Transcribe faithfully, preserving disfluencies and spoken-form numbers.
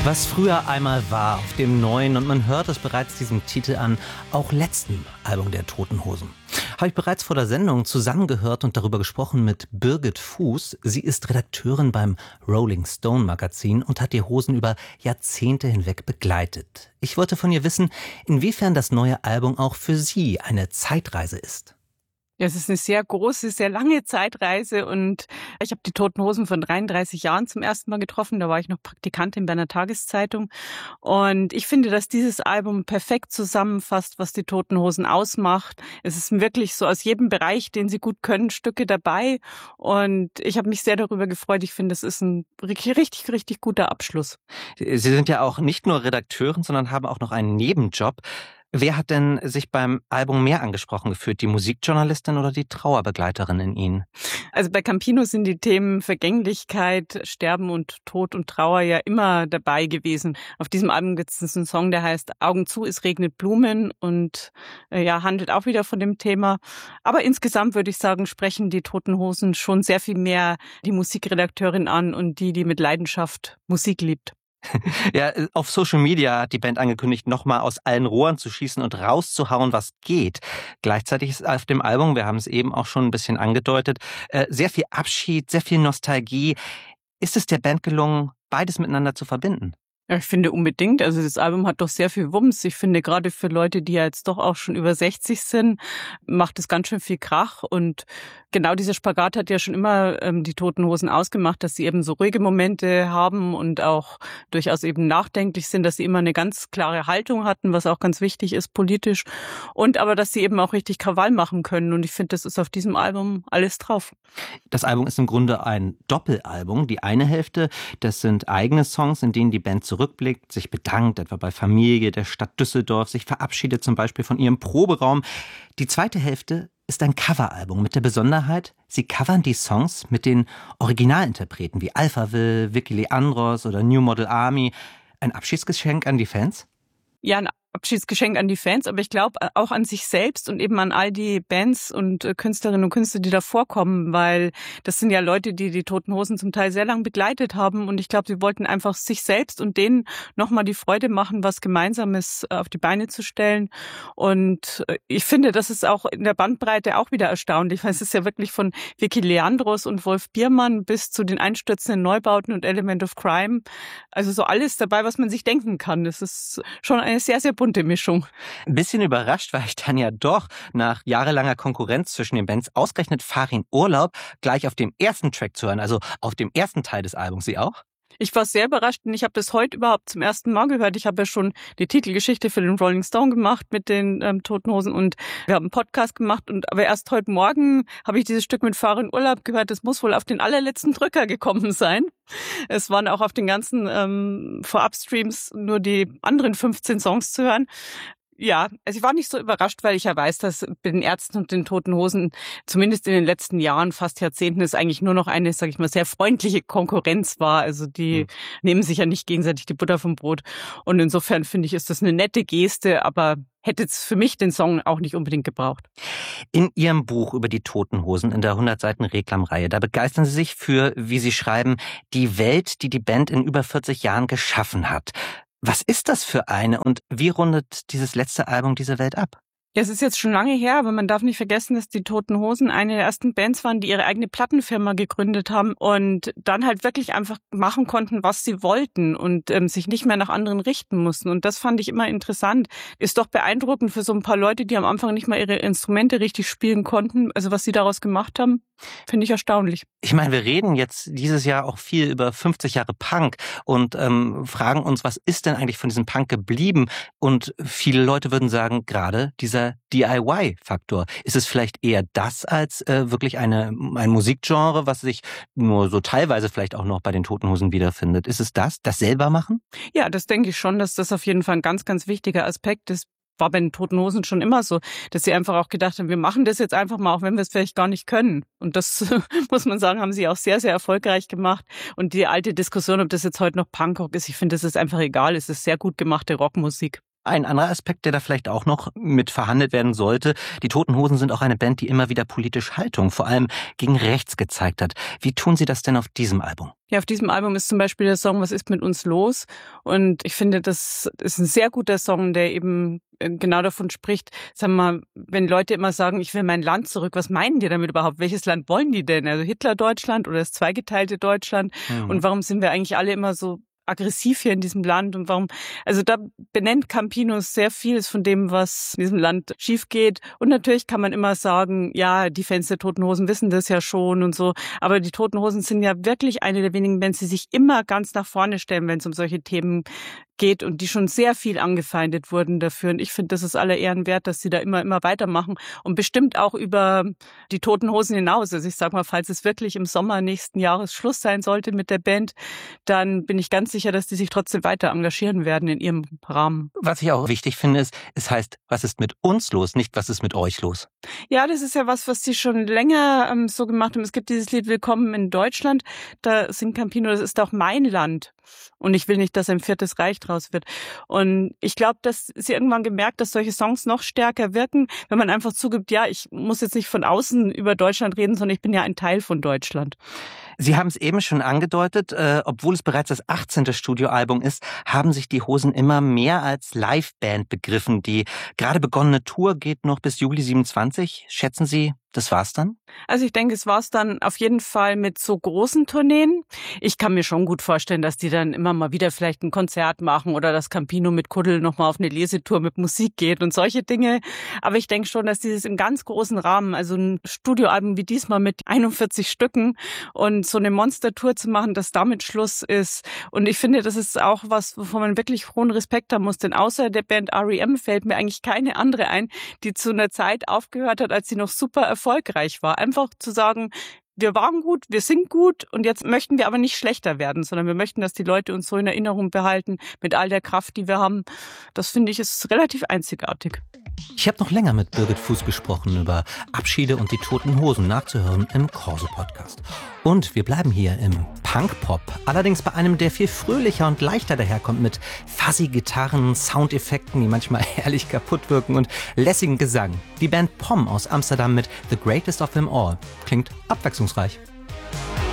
Was früher einmal war auf dem neuen, und man hört es bereits diesem Titel an, auch letzten Album der Toten Hosen. Habe ich bereits vor der Sendung zusammengehört und darüber gesprochen mit Birgit Fuß. Sie ist Redakteurin beim Rolling Stone Magazin und hat die Hosen über Jahrzehnte hinweg begleitet. Ich wollte von ihr wissen, inwiefern das neue Album auch für sie eine Zeitreise ist. Ja, es ist eine sehr große, sehr lange Zeitreise und ich habe die Toten Hosen von dreiunddreißig Jahren zum ersten Mal getroffen. Da war ich noch Praktikantin bei einer Tageszeitung und ich finde, dass dieses Album perfekt zusammenfasst, was die Toten Hosen ausmacht. Es ist wirklich so aus jedem Bereich, den sie gut können, Stücke dabei und ich habe mich sehr darüber gefreut. Ich finde, es ist ein richtig, richtig, richtig guter Abschluss. Sie sind ja auch nicht nur Redakteurin, sondern haben auch noch einen Nebenjob. Wer hat denn sich beim Album mehr angesprochen gefühlt, die Musikjournalistin oder die Trauerbegleiterin in Ihnen? Also bei Campino sind die Themen Vergänglichkeit, Sterben und Tod und Trauer ja immer dabei gewesen. Auf diesem Album gibt es einen Song, der heißt Augen zu, es regnet Blumen und äh, ja handelt auch wieder von dem Thema. Aber insgesamt würde ich sagen, sprechen die Toten Hosen schon sehr viel mehr die Musikredakteurin an und die, die mit Leidenschaft Musik liebt. Ja, auf Social Media hat die Band angekündigt, nochmal aus allen Rohren zu schießen und rauszuhauen, was geht. Gleichzeitig ist auf dem Album, wir haben es eben auch schon ein bisschen angedeutet, sehr viel Abschied, sehr viel Nostalgie. Ist es der Band gelungen, beides miteinander zu verbinden? Ja, ich finde unbedingt. Also das Album hat doch sehr viel Wumms. Ich finde gerade für Leute, die ja jetzt doch auch schon über sechzig sind, macht es ganz schön viel Krach. Und genau dieser Spagat hat ja schon immer ähm, die Toten Hosen ausgemacht, dass sie eben so ruhige Momente haben und auch durchaus eben nachdenklich sind, dass sie immer eine ganz klare Haltung hatten, was auch ganz wichtig ist politisch. Und aber, dass sie eben auch richtig Krawall machen können. Und ich finde, das ist auf diesem Album alles drauf. Das Album ist im Grunde ein Doppelalbum. Die eine Hälfte, das sind eigene Songs, in denen die Band zurückblickt, sich bedankt, etwa bei Familie der Stadt Düsseldorf, sich verabschiedet zum Beispiel von ihrem Proberaum. Die zweite Hälfte ist ein Coveralbum mit der Besonderheit, sie covern die Songs mit den Originalinterpreten wie Alphaville, Vicky Leandros oder New Model Army. Ein Abschiedsgeschenk an die Fans? Ja, ein Abschiedsgeschenk an die Fans, aber ich glaube auch an sich selbst und eben an all die Bands und Künstlerinnen und Künstler, die da vorkommen, weil das sind ja Leute, die die Toten Hosen zum Teil sehr lang begleitet haben und ich glaube, sie wollten einfach sich selbst und denen nochmal die Freude machen, was Gemeinsames auf die Beine zu stellen und ich finde, das ist auch in der Bandbreite auch wieder erstaunlich, weil es ist ja wirklich von Vicky Leandros und Wolf Biermann bis zu den einstürzenden Neubauten und Element of Crime, also so alles dabei, was man sich denken kann. Das ist schon eine sehr, sehr bunte Mischung. Ein bisschen überrascht war ich dann ja doch, nach jahrelanger Konkurrenz zwischen den Bands ausgerechnet Farin Urlaub gleich auf dem ersten Track zu hören, also auf dem ersten Teil des Albums. Sie auch? Ich war sehr überrascht und ich habe das heute überhaupt zum ersten Mal gehört. Ich habe ja schon die Titelgeschichte für den Rolling Stone gemacht mit den ähm, Toten Hosen und wir haben einen Podcast gemacht. Und aber erst heute Morgen habe ich dieses Stück mit Farin Urlaub gehört. Das muss wohl auf den allerletzten Drücker gekommen sein. Es waren auch auf den ganzen ähm, Vorabstreams nur die anderen fünfzehn Songs zu hören. Ja, also ich war nicht so überrascht, weil ich ja weiß, dass bei den Ärzten und den Toten Hosen zumindest in den letzten Jahren, fast Jahrzehnten, es eigentlich nur noch eine, sag ich mal, sehr freundliche Konkurrenz war. Also die mhm. nehmen sich ja nicht gegenseitig die Butter vom Brot. Und insofern finde ich, ist das eine nette Geste, aber hätte es für mich den Song auch nicht unbedingt gebraucht. In Ihrem Buch über die Toten Hosen in der hundert Seiten Reklamreihe, da begeistern Sie sich für, wie Sie schreiben, die Welt, die die Band in über vierzig Jahren geschaffen hat. Was ist das für eine und wie rundet dieses letzte Album diese Welt ab? Ja, es ist jetzt schon lange her, aber man darf nicht vergessen, dass die Toten Hosen eine der ersten Bands waren, die ihre eigene Plattenfirma gegründet haben und dann halt wirklich einfach machen konnten, was sie wollten und ähm, sich nicht mehr nach anderen richten mussten. Und das fand ich immer interessant. Ist doch beeindruckend für so ein paar Leute, die am Anfang nicht mal ihre Instrumente richtig spielen konnten. Also was sie daraus gemacht haben, finde ich erstaunlich. Ich meine, wir reden jetzt dieses Jahr auch viel über fünfzig Jahre Punk und ähm, fragen uns, was ist denn eigentlich von diesem Punk geblieben? Und viele Leute würden sagen, gerade dieser D I Y-Faktor. Ist es vielleicht eher das als äh, wirklich eine, ein Musikgenre, was sich nur so teilweise vielleicht auch noch bei den Toten Hosen wiederfindet? Ist es das, das selber machen? Ja, das denke ich schon, dass das auf jeden Fall ein ganz, ganz wichtiger Aspekt ist. War bei den Toten Hosen schon immer so, dass sie einfach auch gedacht haben, wir machen das jetzt einfach mal, auch wenn wir es vielleicht gar nicht können. Und das, muss man sagen, haben sie auch sehr, sehr erfolgreich gemacht. Und die alte Diskussion, ob das jetzt heute noch Punkrock ist, ich finde, das ist einfach egal. Es ist sehr gut gemachte Rockmusik. Ein anderer Aspekt, der da vielleicht auch noch mit verhandelt werden sollte: Die Toten Hosen sind auch eine Band, die immer wieder politisch Haltung, vor allem gegen rechts, gezeigt hat. Wie tun Sie das denn auf diesem Album? Ja, auf diesem Album ist zum Beispiel der Song "Was ist mit uns los?" Und ich finde, das ist ein sehr guter Song, der eben genau davon spricht, sagen wir mal, wenn Leute immer sagen, ich will mein Land zurück, was meinen die damit überhaupt? Welches Land wollen die denn? Also Hitler-Deutschland oder das zweigeteilte Deutschland? Mhm. Und warum sind wir eigentlich alle immer so aggressiv hier in diesem Land und warum, also da benennt Campinos sehr vieles von dem, was in diesem Land schief geht. Und natürlich kann man immer sagen, ja, die Fans der Toten Hosen wissen das ja schon und so, aber die Toten Hosen sind ja wirklich eine der wenigen Bands, die sich immer ganz nach vorne stellen, wenn es um solche Themen geht und die schon sehr viel angefeindet wurden dafür. Und ich finde, das ist aller Ehren wert, dass sie da immer, immer weitermachen und bestimmt auch über die Toten Hosen hinaus. Also ich sag mal, falls es wirklich im Sommer nächsten Jahres Schluss sein sollte mit der Band, dann bin ich ganz sicher, dass die sich trotzdem weiter engagieren werden in ihrem Rahmen. Was ich auch wichtig finde, ist, es heißt, was ist mit uns los, nicht was ist mit euch los? Ja, das ist ja was, was sie schon länger ähm, so gemacht haben. Es gibt dieses Lied "Willkommen in Deutschland", da singt Campino, das ist auch mein Land. Und ich will nicht, dass ein viertes Reich draus wird. Und ich glaube, dass sie irgendwann gemerkt, dass solche Songs noch stärker wirken, wenn man einfach zugibt, ja, ich muss jetzt nicht von außen über Deutschland reden, sondern ich bin ja ein Teil von Deutschland. Sie haben es eben schon angedeutet, äh, obwohl es bereits das achtzehnte Studioalbum ist, haben sich die Hosen immer mehr als Liveband begriffen. Die gerade begonnene Tour geht noch bis Juli siebenundzwanzig. Schätzen Sie, das war's dann? Also ich denke, es war's dann auf jeden Fall mit so großen Tourneen. Ich kann mir schon gut vorstellen, dass die dann immer mal wieder vielleicht ein Konzert machen oder dass Campino mit Kuddel nochmal auf eine Lesetour mit Musik geht und solche Dinge. Aber ich denke schon, dass dieses im ganz großen Rahmen, also ein Studioalbum wie diesmal mit einundvierzig Stücken und so eine Monster-Tour zu machen, dass damit Schluss ist. Und ich finde, das ist auch was, wovon man wirklich hohen Respekt haben muss. Denn außer der Band R E M fällt mir eigentlich keine andere ein, die zu einer Zeit aufgehört hat, als sie noch super erfolgreich war. Einfach zu sagen, wir waren gut, wir sind gut und jetzt möchten wir aber nicht schlechter werden, sondern wir möchten, dass die Leute uns so in Erinnerung behalten mit all der Kraft, die wir haben. Das finde ich ist relativ einzigartig. Ich habe noch länger mit Birgit Fuß gesprochen über Abschiede und die Toten Hosen, nachzuhören im Corso-Podcast. Und wir bleiben hier im Punk-Pop, allerdings bei einem, der viel fröhlicher und leichter daherkommt, mit fuzzy Gitarren, Soundeffekten, die manchmal herrlich kaputt wirken und lässigen Gesang. Die Band Pom aus Amsterdam mit The Greatest of Them All klingt abwechslungsreich.